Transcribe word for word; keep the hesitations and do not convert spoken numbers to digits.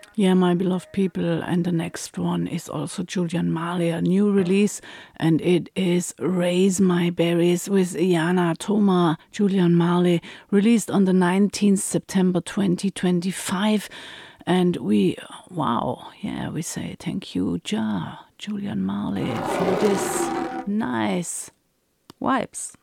Yeah, my beloved people. And the next one is also Julian Marley, a new release, and it is Raise My Berries with Iana Thoma. Julian Marley, released on the nineteenth September twenty twenty-five. And we, wow, yeah, we say thank you, Ja, Julian Marley, for this nice vibes.